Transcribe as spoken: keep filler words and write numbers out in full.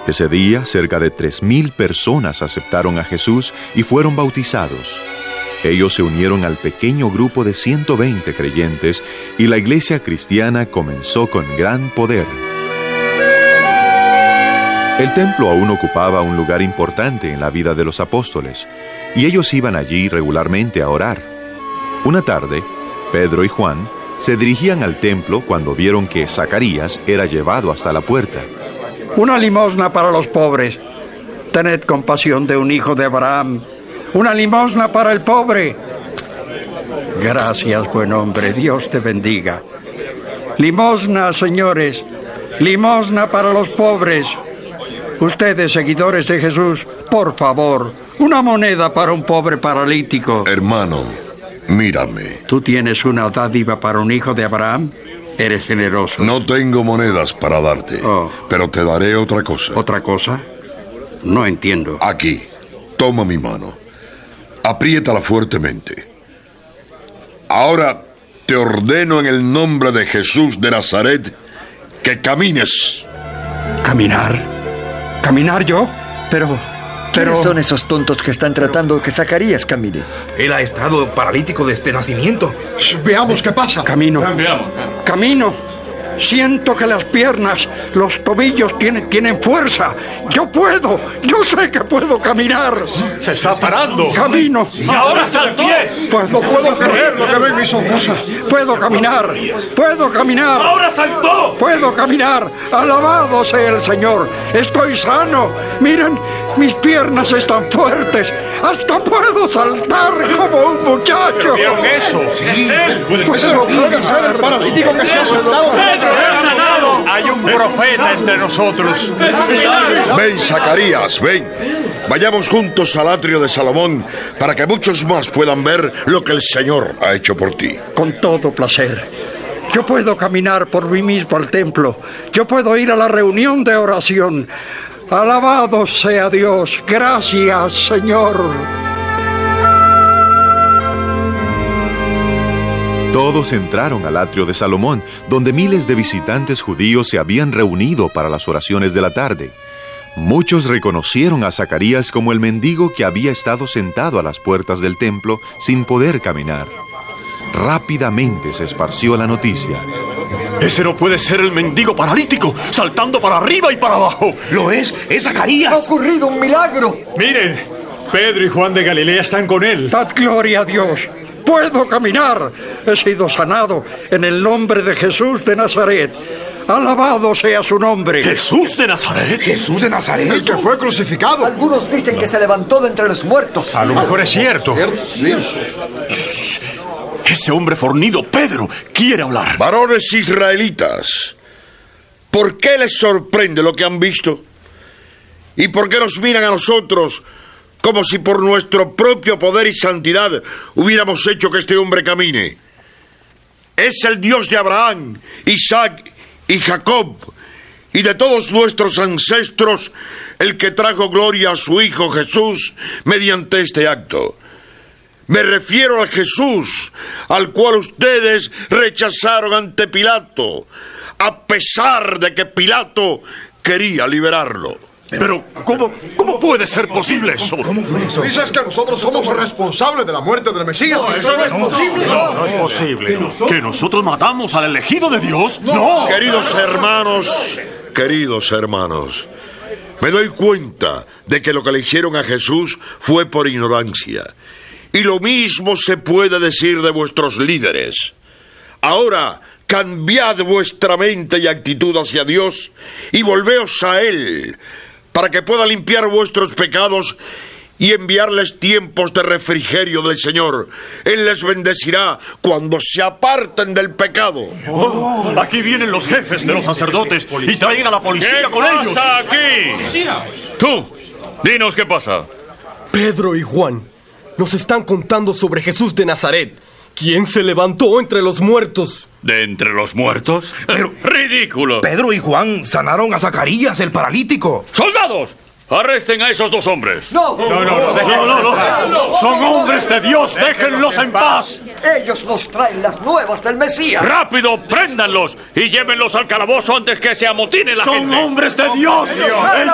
Ese día, cerca de tres mil personas aceptaron a Jesús y fueron bautizados. Ellos se unieron al pequeño grupo de ciento veinte creyentes y la iglesia cristiana comenzó con gran poder. El templo aún ocupaba un lugar importante en la vida de los apóstoles, y ellos iban allí regularmente a orar. Una tarde, Pedro y Juan se dirigían al templo cuando vieron que Zacarías era llevado hasta la puerta. Una limosna para los pobres. Tened compasión de un hijo de Abraham. Una limosna para el pobre. Gracias, buen hombre. Dios te bendiga. Limosna, señores. Limosna para los pobres. Ustedes, seguidores de Jesús, por favor, una moneda para un pobre paralítico. Hermano, mírame. ¿Tú tienes una dádiva para un hijo de Abraham? Eres generoso. No tengo monedas para darte, oh. pero te daré otra cosa. ¿Otra cosa? No entiendo. Aquí, toma mi mano. Apriétala fuertemente. Ahora te ordeno en el nombre de Jesús de Nazaret que camines. ¿Caminar? ¿Caminar yo? Pero... pero... ¿Quiénes son esos tontos que están tratando que Zacarías camine? Él ha estado paralítico desde nacimiento. Veamos qué pasa. Camino. Veamos. Camino. Siento que las piernas, los tobillos tienen, tienen fuerza. Yo puedo. Yo sé que puedo caminar. Se está parando. Camino. Y ahora saltó. Puedo, puedo creer lo que ven mis ojos. Puedo caminar. Puedo caminar. Ahora saltó. Puedo caminar. Alabado sea el Señor. Estoy sano. Miren, mis piernas están fuertes. Hasta puedo saltar como un muchacho. ¿Vieron eso? Sí. Puede ser el paralítico que se ha soltado. Hay un profeta entre nosotros. Ven, Zacarías, ven. Vayamos juntos al atrio de Salomón para que muchos más puedan ver lo que el Señor ha hecho por ti. Con todo placer. Yo puedo caminar por mí mismo al templo. Yo puedo ir a la reunión de oración. Alabado sea Dios. Gracias, Señor. Todos entraron al atrio de Salomón, donde miles de visitantes judíos se habían reunido para las oraciones de la tarde. Muchos reconocieron a Zacarías como el mendigo que había estado sentado a las puertas del templo sin poder caminar. Rápidamente se esparció la noticia. Ese no puede ser el mendigo paralítico, saltando para arriba y para abajo. Lo es, es Zacarías. ¡Ha ocurrido un milagro! Miren, Pedro y Juan de Galilea están con él. Dad gloria a Dios. Puedo caminar. He sido sanado en el nombre de Jesús de Nazaret. Alabado sea su nombre. ¿Jesús de Nazaret? Jesús de Nazaret. El que fue crucificado. Algunos dicen que se levantó de entre los muertos. A lo mejor es cierto. Shh. Ese hombre fornido, Pedro, quiere hablar. Varones israelitas, ¿por qué les sorprende lo que han visto? ¿Y por qué nos miran a nosotros como si por nuestro propio poder y santidad hubiéramos hecho que este hombre camine? Es el Dios de Abraham, Isaac y Jacob y de todos nuestros ancestros el que trajo gloria a su Hijo Jesús mediante este acto. Me refiero al Jesús al cual ustedes rechazaron ante Pilato, a pesar de que Pilato quería liberarlo. Pero, ¿cómo, cómo puede ser posible eso? ¿Cómo fue eso? Dices que nosotros somos responsables de la muerte del Mesías. No, eso no es posible. No, no es posible. ¿Que nosotros matamos al elegido de Dios? No. Queridos hermanos, queridos hermanos, me doy cuenta de que lo que le hicieron a Jesús fue por ignorancia. Y lo mismo se puede decir de vuestros líderes. Ahora, cambiad vuestra mente y actitud hacia Dios y volveos a Él, para que pueda limpiar vuestros pecados y enviarles tiempos de refrigerio del Señor. Él les bendecirá cuando se aparten del pecado. Oh, aquí vienen los jefes de los sacerdotes y traen a la policía con ellos. ¿Qué pasa aquí? Tú, dinos qué pasa. Pedro y Juan nos están contando sobre Jesús de Nazaret, quien se levantó entre los muertos. ¿De entre los muertos? Pero, ¡ridículo! Pedro y Juan sanaron a Zacarías, el paralítico. ¡Soldados! ¡Arresten a esos dos hombres! No, no, no, no, no, no, no. Son hombres de Dios, déjenlos en paz. Ellos nos traen las nuevas del Mesías. ¡Rápido, préndanlos y llévenlos al calabozo antes que se amotine la gente! Son hombres de Dios.